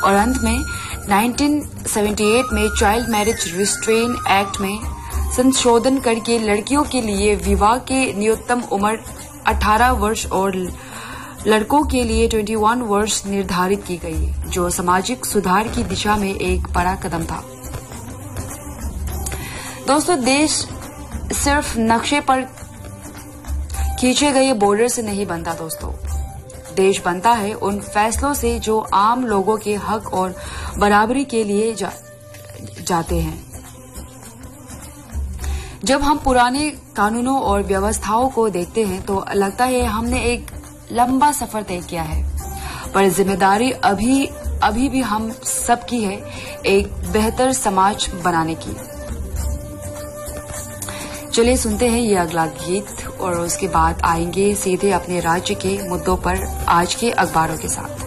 और अंत में 1978 में चाइल्ड मैरिज रिस्ट्रेन एक्ट में संशोधन करके लड़कियों के लिए विवाह की न्यूनतम उम्र 18 वर्ष और लड़कों के लिए 21 वर्ष निर्धारित की गई, जो सामाजिक सुधार की दिशा में एक बड़ा कदम था। दोस्तों, देश सिर्फ नक्शे पर खींचे गए बॉर्डर से नहीं बनता दोस्तों, देश बनता है उन फैसलों से जो आम लोगों के हक और बराबरी के लिए जाते हैं। जब हम पुराने कानूनों और व्यवस्थाओं को देखते हैं तो लगता है हमने एक लंबा सफर तय किया है, पर जिम्मेदारी अभी भी हम सबकी है, एक बेहतर समाज बनाने की। चलिए सुनते हैं ये अगला गीत और उसके बाद आएंगे सीधे अपने राज्य के मुद्दों पर आज के अखबारों के साथ।